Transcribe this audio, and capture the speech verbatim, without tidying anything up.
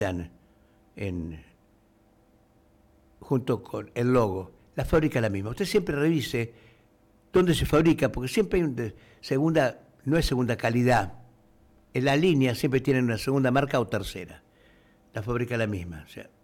en, junto con el logo, la fábrica es la misma. Usted siempre revise dónde se fabrica, porque siempre hay una segunda, no es segunda calidad. En la línea siempre tienen una segunda marca o tercera. La fábrica es la misma. O sea,